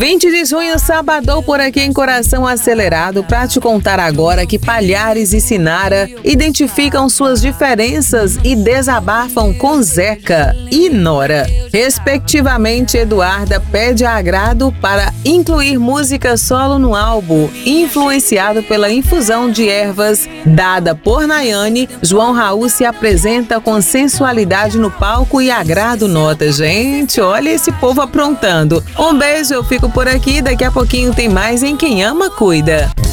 20 de junho, sabadão por aqui em Coração Acelerado, pra te contar agora que Palhares e Sinara identificam suas diferenças e desabafam com Zeca e Nora. Respectivamente, Eduarda pede agrado para incluir música solo no álbum, influenciado pela infusão de ervas dada por Nayane. João Raul se apresenta com sensualidade no palco e agrado nota. Gente, olha esse povo aprontando. Um beijo, eu fico por aqui. Daqui a pouquinho tem mais em Quem Ama Cuida.